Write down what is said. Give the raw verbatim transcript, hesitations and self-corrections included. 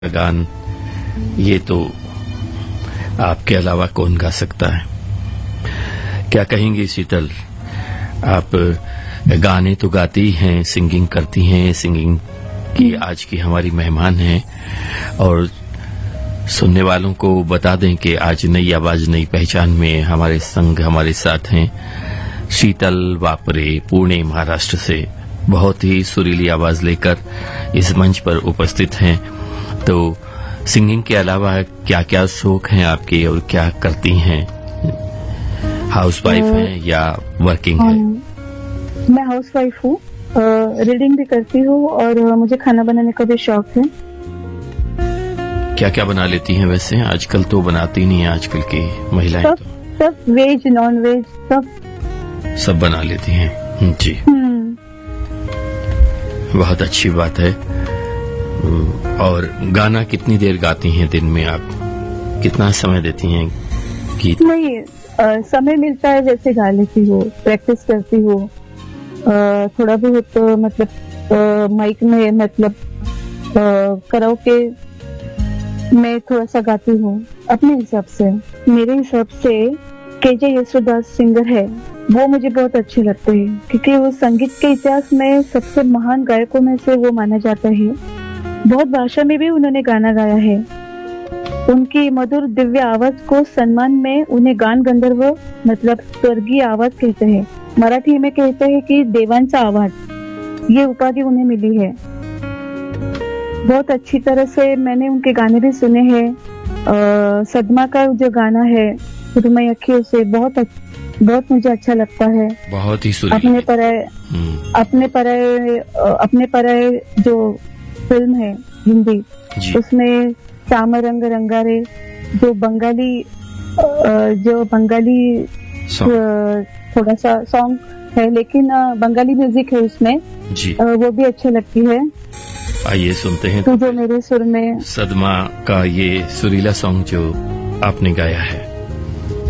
गान ये तो आपके अलावा कौन गा सकता है। क्या कहेंगी शीतल, आप गाने तो गाती हैं, सिंगिंग करती हैं, सिंगिंग की आज की हमारी मेहमान हैं और सुनने वालों को बता दें कि आज नई आवाज नई पहचान में हमारे संग हमारे साथ हैं शीतल वापरे, पुणे महाराष्ट्र से बहुत ही सुरीली आवाज लेकर इस मंच पर उपस्थित हैं। तो सिंगिंग के अलावा क्या क्या शौक हैं आपके और क्या करती हैं? हाउस वाइफ हैं या वर्किंग है? मैं हाउस वाइफ हूँ, रीडिंग भी करती हूँ और मुझे खाना बनाने का भी शौक है। क्या क्या बना लेती हैं वैसे? आजकल तो बनाती नहीं है आजकल की महिलाएं, सब, तो सब वेज नॉन वेज सब सब बना लेती हैं जी। बहुत अच्छी बात है। और गाना कितनी देर गाती हैं दिन में आप? कितना समय देती हैं गीत? नहीं, आ, समय मिलता है वैसे गा लेती हूँ, प्रैक्टिस करती हूँ थोड़ा बहुत, तो मतलब माइक में मतलब कराओके मैं थोड़ा सा गाती हूँ अपने हिसाब से। मेरे हिसाब से केजे येसुदास सिंगर है, वो मुझे बहुत अच्छे लगते हैं क्योंकि वो संगीत के इतिहास में सबसे महान गायकों में से वो माना जाता है। बहुत भाषा में भी उन्होंने गाना गाया है। उनकी मधुर दिव्य आवाज को सम्मान में उन्हें गान गंधर्व मतलब स्वर्गीय आवाज कहते हैं। मराठी में कहते हैं कि देवांचा आवाज, ये उपाधि उन्हें मिली है। बहुत अच्छी तरह से मैंने उनके गाने भी सुने हैं। सदमा का जो गाना है सुरमई अखियों से, बहुत बहुत मुझे अच्छा लगता है। बहुत ही सुरीला। अपने पराए अपने पराए अपने पराए जो फिल्म है हिंदी, उसमें श्याम रंग रंगारे जो बंगाली जो बंगाली थोड़ा सा सॉन्ग है, लेकिन बंगाली म्यूजिक है उसमें जी। वो भी अच्छी लगती है। आइए सुनते हैं तो जो मेरे सुर में सदमा का ये सुरीला सॉन्ग जो आपने गाया है।